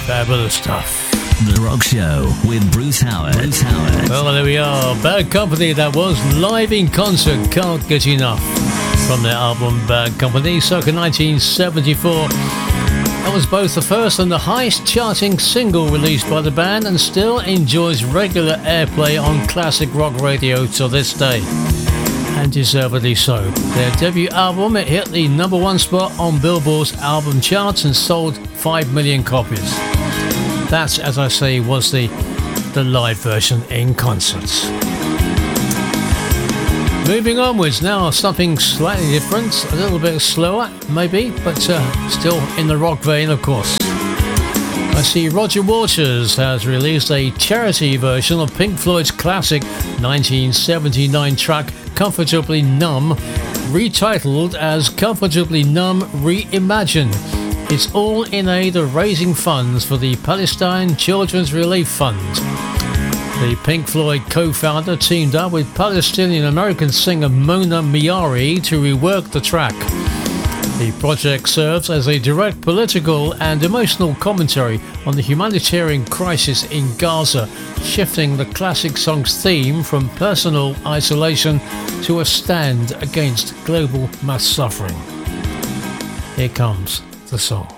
Fabulous stuff. The Rock Show with Bruce Howard. Well, there we are. Bad Company, that was live in concert. Can't get enough. From their album Bad Company, circa 1974. That was both the first and the highest charting single released by the band, and still enjoys regular airplay on classic rock radio to this day. And deservedly so. Their debut album, it hit the number one spot on Billboard's album charts and sold 5 million copies. That, as I say, was the live version in concerts. Moving onwards now, something slightly different, a little bit slower maybe, but still in the rock vein, of course. I see Roger Waters has released a charity version of Pink Floyd's classic 1979 track Comfortably Numb, retitled as Comfortably Numb Reimagined. It's all in aid of raising funds for the Palestine Children's Relief Fund. The Pink Floyd co-founder teamed up with Palestinian-American singer Mona Miari to rework the track. The project serves as a direct political and emotional commentary on the humanitarian crisis in Gaza, shifting the classic song's theme from personal isolation to a stand against global mass suffering. Here comes the song.